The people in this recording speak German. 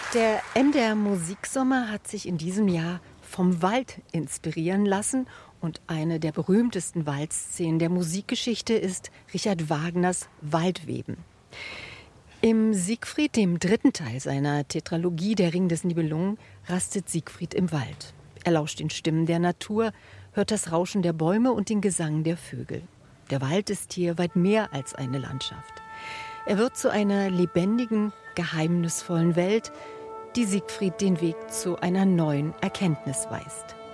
Der NDR Musiksommer hat sich in diesem Jahr vom Wald inspirieren lassen und eine der berühmtesten Waldszenen der Musikgeschichte ist Richard Wagners Waldweben. Im Siegfried, dem dritten Teil seiner Tetralogie Der Ring des Nibelungen, rastet Siegfried im Wald. Er lauscht den Stimmen der Natur, hört das Rauschen der Bäume und den Gesang der Vögel. Der Wald ist hier weit mehr als eine Landschaft. Er wird zu einer lebendigen, geheimnisvollen Welt, die Siegfried den Weg zu einer neuen Erkenntnis weist.